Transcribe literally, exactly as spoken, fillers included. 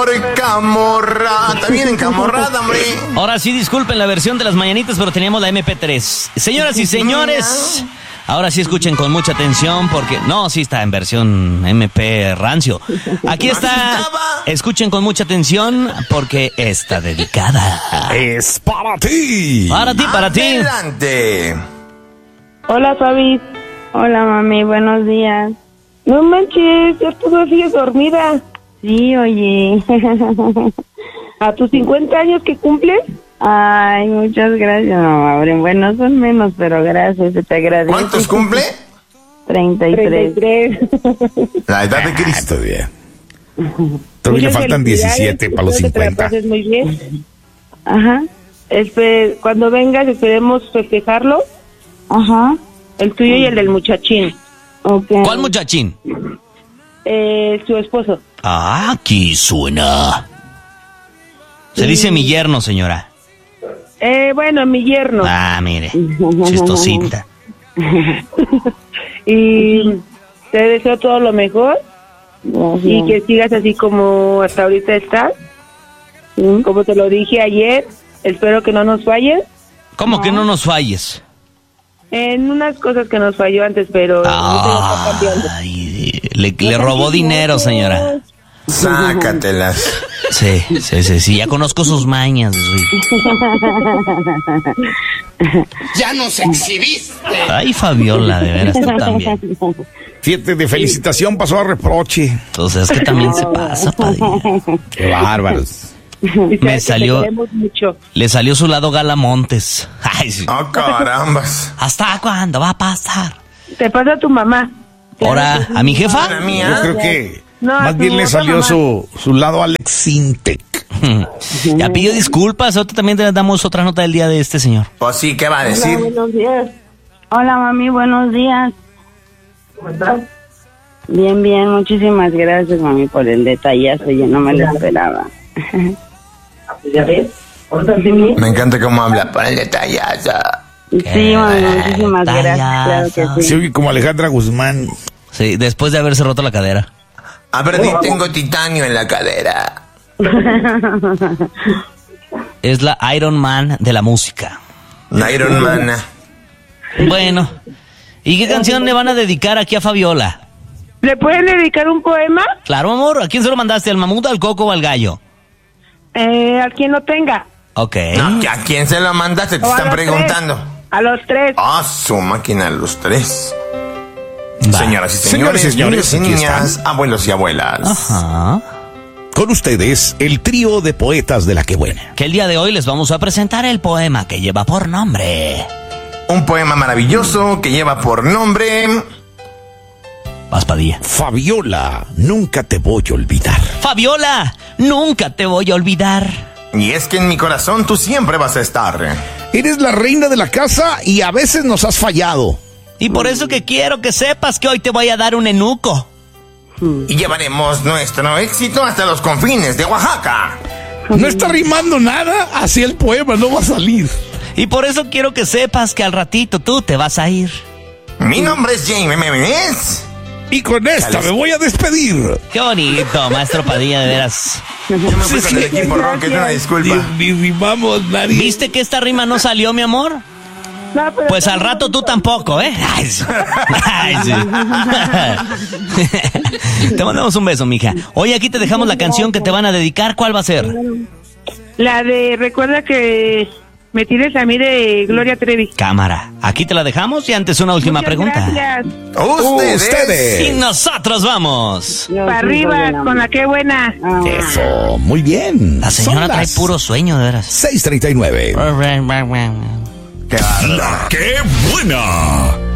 Camorra, también encamorrada, hombre. Ahora sí, disculpen la versión de las mañanitas, pero teníamos la eme pe tres. Señoras y señores, ahora sí escuchen con mucha atención porque... No, sí está en versión eme pe rancio. Aquí está. Escuchen con mucha atención porque está dedicada. Es para ti. Para ti, para ti. Adelante. Hola, Fabi. Hola, mami, buenos días. No manches, ya tú no sigues dormida. Sí, oye. ¿A tus cincuenta años que cumples? Ay, muchas gracias, mamá. Bueno, son menos, pero gracias, te agradezco. ¿Cuántos cumple? treinta y tres. La edad de Cristo. Está bien. Todavía le faltan diecisiete para los cincuenta. Que te la pases muy bien. Ajá. Espe- cuando vengas esperemos festejarlo. Ajá. El tuyo y el del muchachín. Okay. ¿Cuál muchachín? Eh, su esposo. Ah, aquí suena. Se dice mi yerno, señora. Eh, bueno, mi yerno. Ah, mire, chistosita. Y te deseo todo lo mejor. Gracias. Y que sigas así como hasta ahorita estás. ¿Sí? Como te lo dije ayer, espero que no nos falles. ¿Cómo no. que no nos falles? En unas cosas que nos falló antes, pero... Ay, le, le robó dinero, señora. Sácatelas. Sí, sí, sí, sí, ya conozco sus mañas. ¡Ya nos exhibiste! Ay, Fabiola, de veras, tú también. Siete de felicitación pasó a reproche. Entonces, es que también se pasa, Padilla. Qué bárbaros. Me salió, le salió su lado Galamontes. Ay, sí. ¡Ah, oh, carambas! ¿Hasta cuándo va a pasar? Te pasa a tu mamá. ¿Ahora a mi jefa? ¿A mía? Yo creo que no, más bien le salió su, su lado Alex Sintek. Ya pidió disculpas. Ahorita también te damos otra nota del día de este señor. Pues sí, ¿qué va a decir? Hola, buenos días. Hola, mami, buenos días. ¿Cómo estás? Bien, bien, muchísimas gracias, mami, por el detallazo. Yo no me lo esperaba. ¿Ya ves? Me encanta cómo habla para el detallazo. Sí, mami, muchísimas gracias. Claro que sí. Se oye como Alejandra Guzmán. Sí, después de haberse roto la cadera. A ver, tengo titanio en la cadera. Es la Iron Man de la música. Iron Man. Bueno, ¿y qué canción le van a dedicar aquí a Fabiola? ¿Le pueden dedicar un poema? Claro, amor. ¿A quién se lo mandaste? ¿Al mamut, al coco o al gallo? Eh, a quien lo tenga. Ok. No, ¿a quién se lo mandaste? Te O están preguntando. Tres. A los tres. Ah, su máquina, a los tres. Va. Señoras y señores, Señores y señores, niños y aquí niñas, están. abuelos y abuelas. Ajá. Con ustedes, el trío de poetas de La Que Buena. Que el día de hoy les vamos a presentar el poema que lleva por nombre... Un poema maravilloso que lleva por nombre... Paspadilla. Fabiola, nunca te voy a olvidar. Fabiola, nunca te voy a olvidar. Y es que en mi corazón tú siempre vas a estar. Eres la reina de la casa y a veces nos has fallado. Y por eso que quiero que sepas que hoy te voy a dar un enuco. Y llevaremos nuestro éxito hasta los confines de Oaxaca. No está rimando nada, así el poema no va a salir. Y por eso quiero que sepas que al ratito tú te vas a ir. Mi nombre es Jaime Memes. Y con esta me voy a despedir. Qué bonito, maestro Padilla, de veras. Yo me fui con el equipo rock, una disculpa. Ni, ni rimamos nadie. ¿Viste que esta rima no salió, mi amor? No, pero Pues al rato tú tampoco, ¿eh? Ay, sí. Ay, sí. Te mandamos un beso, mija. Hoy aquí te dejamos la canción que te van a dedicar. ¿Cuál va a ser? la de recuerda que me tires a mí de Gloria Trevi. Cámara. Aquí te la dejamos y antes una última Muchas pregunta. Gracias. Ustedes. Ustedes. Y nosotros vamos. Para arriba, con la que buena. Eso, muy bien. La señora Son trae las puro sueño, de veras. seis treinta y nueve. Qué bárbaro. ¡La que buena!